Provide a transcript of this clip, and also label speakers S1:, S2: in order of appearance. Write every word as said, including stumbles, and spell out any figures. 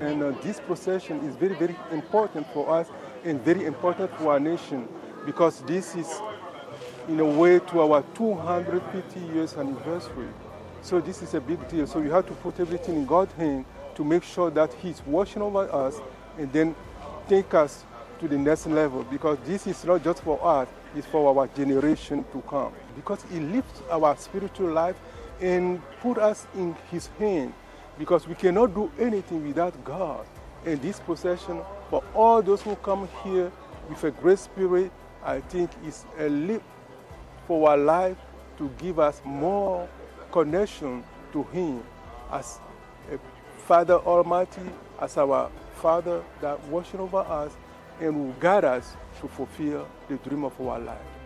S1: And uh, this procession is very, very important for us and very important for our nation because this is in a way to our two hundred fifty years anniversary. So this is a big deal. So we have to put everything in God's hand to make sure that He's watching over us and then take us to the next level because this is not just for us, it's for our generation to come. Because He lifts our spiritual life and put us in His hand because we cannot do anything without God. And this procession, for all those who come here with a great spirit, I think is a leap for our life to give us more connection to Him as a Father Almighty, as our Father that watching over us and will guide us to fulfill the dream of our life.